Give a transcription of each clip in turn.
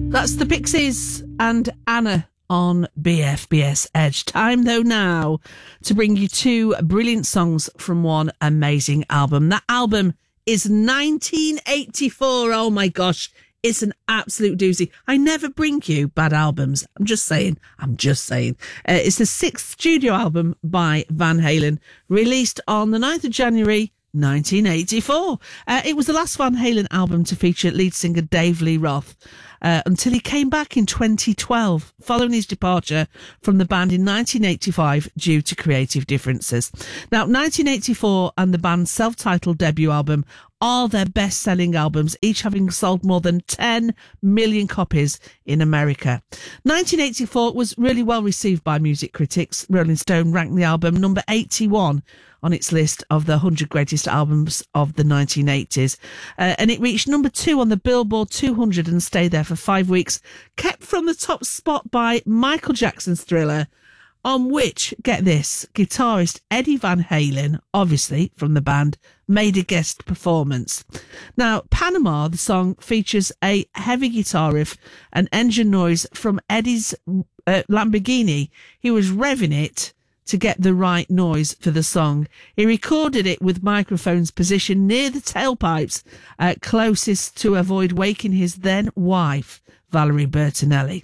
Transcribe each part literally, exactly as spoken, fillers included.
That's the Pixies and Anna on B F B S Edge. Time, though, now to bring you two brilliant songs from one amazing album. That album is nineteen eighty-four. Oh, my gosh. It's an absolute doozy. I never bring you bad albums. I'm just saying. I'm just saying. Uh, it's the sixth studio album by Van Halen, released on the ninth of January, nineteen eighty-four. Uh, it was the last Van Halen album to feature lead singer Dave Lee Roth uh, until he came back in twenty twelve, following his departure from the band in nineteen eighty-five due to creative differences. Now, nineteen eighty-four and the band's self-titled debut album are their best-selling albums, each having sold more than ten million copies in America. nineteen eighty-four was really well received by music critics. Rolling Stone ranked the album number eighty-one on its list of the one hundred greatest albums of the nineteen eighties. Uh, and it reached number two on the Billboard two hundred and stayed there for five weeks, kept from the top spot by Michael Jackson's Thriller, on which, get this, guitarist Eddie Van Halen, obviously from the band, made a guest performance. Now, Panama, the song, features a heavy guitar riff and engine noise from Eddie's uh, Lamborghini. He was revving it to get the right noise for the song. He recorded it with microphones positioned near the tailpipes, uh, closest to avoid waking his then wife, Valerie Bertinelli.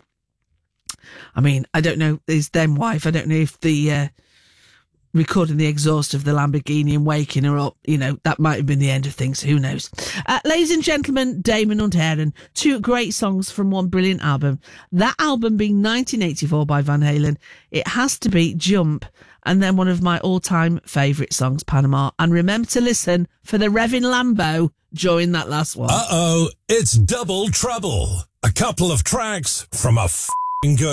I mean, I don't know his then wife. I don't know if the uh, recording the exhaust of the Lamborghini and waking her up, you know, that might have been the end of things. Who knows? Uh, ladies and gentlemen, Damon und Herren, two great songs from one brilliant album. That album being nineteen eighty-four by Van Halen, it has to be Jump, and then one of my all-time favourite songs, Panama. And remember to listen for the revving Lambo during that last one. Uh-oh, it's double trouble. A couple of tracks from a f***ing good